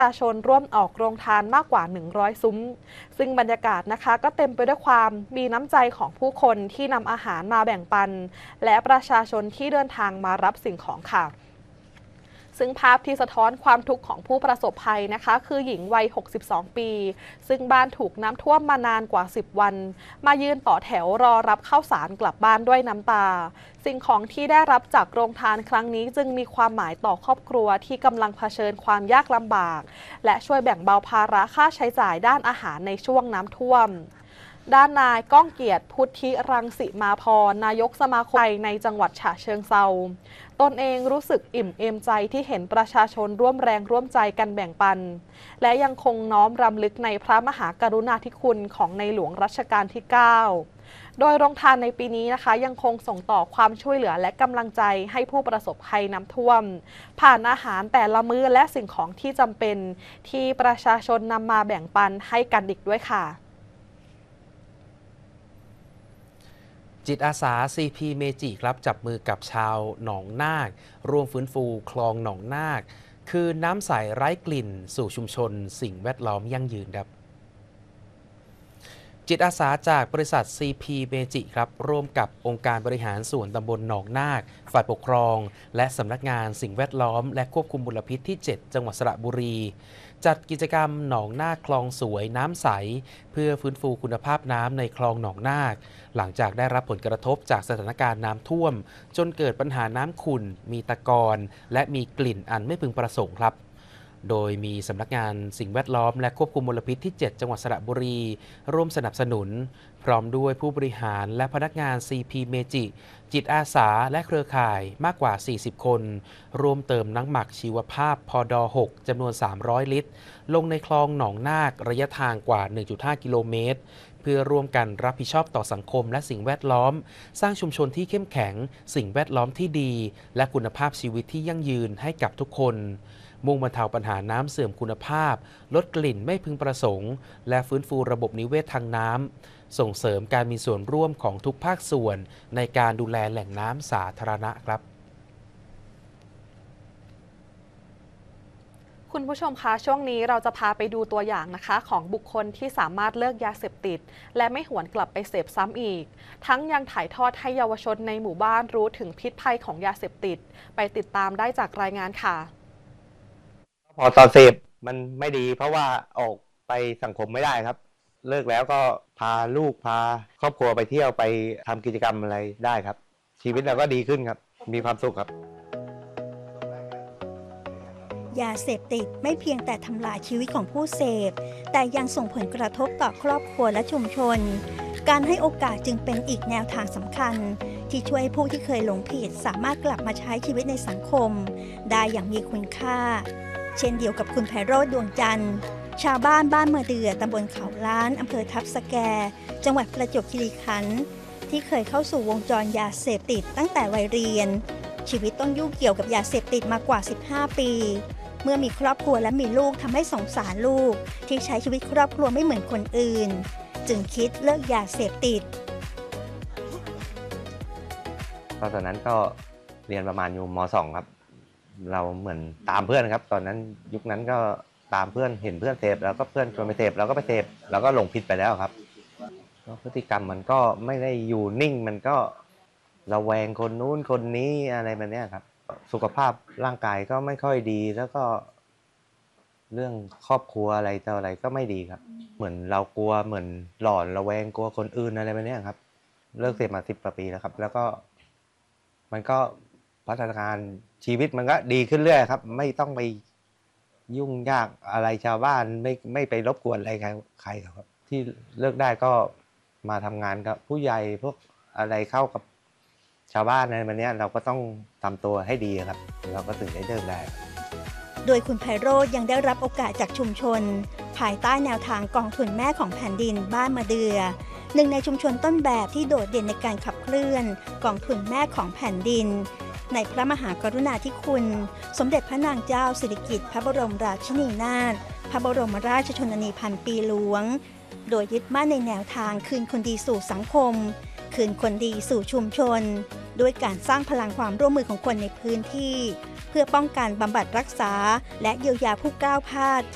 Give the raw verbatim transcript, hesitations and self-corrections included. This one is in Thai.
ประชาชนร่วมออกโรงทานมากกว่าหนึ่งร้อยซุ้มซึ่งบรรยากาศนะคะก็เต็มไปด้วยความมีน้ำใจของผู้คนที่นำอาหารมาแบ่งปันและประชาชนที่เดินทางมารับสิ่งของค่ะซึ่งภาพที่สะท้อนความทุกข์ของผู้ประสบภัยนะคะคือหญิงวัยหกสิบสองปีซึ่งบ้านถูกน้ำท่วมมานานกว่าสิบวันมายืนต่อแถวรอรับข้าวสารกลับบ้านด้วยน้ำตาสิ่งของที่ได้รับจากโรงทานครั้งนี้จึงมีความหมายต่อครอบครัวที่กำลังเผชิญความยากลำบากและช่วยแบ่งเบาภาระค่าใช้จ่ายด้านอาหารในช่วงน้ำท่วมด้านนายก้องเกียรติพุทธิรังสิมาพรนายกสมาคมในจังหวัดฉะเชิงเทราตนเองรู้สึกอิ่มเอมใจที่เห็นประชาชนร่วมแรงร่วมใจกันแบ่งปันและยังคงน้อมรำลึกในพระมหากรุณาธิคุณของในหลวงรัชกาลที่ เก้า โดยโรงทานในปีนี้นะคะยังคงส่งต่อความช่วยเหลือและกำลังใจให้ผู้ประสบภัยน้ำท่วมผ่านอาหารแต่ละมื้อและสิ่งของที่จำเป็นที่ประชาชนนำมาแบ่งปันให้กันอีกด้วยค่ะจิตอาสา ซี พี เมจิครับจับมือกับชาวหนองนาคร่วมฟื้นฟูคลองหนองนาคคือน้ำใสไร้กลิ่นสู่ชุมชนสิ่งแวดล้อมยั่งยืนครับจิตอาสาจากบริษัท ซี พี เมจิครับร่วมกับองค์การบริหารส่วนตำบลหนองนาคฝ่ายปกครองและสำนักงานสิ่งแวดล้อมและควบคุมมลพิษที่ เจ็ด จังหวัดสระบุรีจัดกิจกรรมหนองนาคคลองสวยน้ำใสเพื่อฟื้นฟูคุณภาพน้ำในคลองหนองนาคหลังจากได้รับผลกระทบจากสถานการณ์น้ำท่วมจนเกิดปัญหาน้ำขุ่นมีตะกอนและมีกลิ่นอันไม่พึงประสงค์ครับโดยมีสำนักงานสิ่งแวดล้อมและควบคุมมลพิษที่ เจ็ด จังหวัดสระบุรีร่วมสนับสนุนพร้อมด้วยผู้บริหารและพนักงาน ซี พี เมจิจิตอาสาและเครือข่ายมากกว่า สี่สิบ คนร่วมเติมน้ำหมักชีวภาพพดหกจำนวน สามร้อย ลิตรลงในคลองหนองนาคระยะทางกว่า หนึ่งจุดห้า กิโลเมตรเพื่อร่วมกันรับผิดชอบต่อสังคมและสิ่งแวดล้อมสร้างชุมชนที่เข้มแข็งสิ่งแวดล้อมที่ดีและคุณภาพชีวิตที่ยั่งยืนให้กับทุกคนมุ่งบรรเทาปัญหาน้ำเสื่อมคุณภาพลดกลิ่นไม่พึงประสงค์และฟื้นฟูระบบนิเวศทางน้ำส่งเสริมการมีส่วนร่วมของทุกภาคส่วนในการดูแลแหล่งน้ำสาธารณะครับคุณผู้ชมคะช่วงนี้เราจะพาไปดูตัวอย่างนะคะของบุคคลที่สามารถเลิกยาเสพติดและไม่หวนกลับไปเสพซ้ำอีกทั้งยังถ่ายทอดให้เยาวชนในหมู่บ้านรู้ถึงพิษภัยของยาเสพติดไปติดตามได้จากรายงานค่ะพอตอนเสพมันไม่ดีเพราะว่าออกไปสังคมไม่ได้ครับเลิกแล้วก็พาลูกพาครอบครัวไปเที่ยวไปทำกิจกรรมอะไรได้ครับชีวิตเราก็ดีขึ้นครับมีความสุขครับยาเสพติดไม่เพียงแต่ทำลายชีวิตของผู้เสพแต่ยังส่งผลกระทบต่อครอบครัวและชุมชนการให้โอกาสจึงเป็นอีกแนวทางสำคัญที่ช่วยผู้ที่เคยหลงผิดสามารถกลับมาใช้ชีวิตในสังคมได้อย่างมีคุณค่าเช่นเดียวกับคุณไพโรจน์ดวงจันทร์ชาวบ้านบ้านมะเดื่อตำบลเขาล้านอำเภอทับสแกจังหวัดประจวบคีรีขันธ์ที่เคยเข้าสู่วงจรยาเสพติดตั้งแต่วัยเรียนชีวิตต้องยุ่งเกี่ยวกับยาเสพติดมากว่าสิบห้าปีเมื่อมีครอบครัวและมีลูกทำให้สงสารลูกที่ใช้ชีวิตครอบครัวไม่เหมือนคนอื่นจึงคิดเลิกยาเสพติดตอนนั้นก็เรียนประมาณอยู่ม.สอง ครับเราเหมือนตามเพื่อนครับตอนนั้นยุคนั้นก็ตามเพื่อนเห็นเพื่อนเสพแล้วก็เพื่อนชวนไปเสพเราก็ไปเสพเราก็หลงผิดไปแล้วครับพฤติกรรมมันก็ไม่ได้อยู่นิ่งมันก็ระแวงคนนู้นคนนี้อะไรแบบนี้ครับสุขภาพร่างกายก็ไม่ค่อยดีแล้วก็เรื่องครอบครัวอะไรต่ออะไรก็ไม่ดีครับเหมือนเรากลัวเหมือนหลอนระแวงกลัวคนอื่นอะไรแบบนี้ครับเลิกเสพมาสิบกว่าปีแล้วครับแล้วก็มันก็พัฒนาการชีวิตมันก็ดีขึ้นเรื่อยครับไม่ต้องไปยุ่งยากอะไรชาวบ้านไม่ไม่ไปรบกวนอะไรใครใครครับที่เลิกได้ก็มาทำงานกับผู้ใหญ่พวกอะไรเข้ากับชาวบ้านในวันนี้เราก็ต้องทำตัวให้ดีครับเราก็ถึงได้เลิกได้โดยคุณไพโรจน์ยังได้รับโอกาสจากชุมชนภายใต้แนวทางกองทุนแม่ของแผ่นดินบ้านมะเดื่อหนึ่งในชุมชนต้นแบบที่โดดเด่นในการขับเคลื่อนกองทุนแม่ของแผ่นดินในพระมหากรุณาธิคุณสมเด็จพระนางเจ้าสิริกิติ์พระบรมราชินีนาถพระบรมราชชนนีพันปีหลวงโดยยึดมั่นในแนวทางคืนคนดีสู่สังคมคืนคนดีสู่ชุมชนด้วยการสร้างพลังความร่วมมือของคนในพื้นที่เพื่อป้องกันบำบัดรักษาและเยียวยาผู้ก้าวพลาด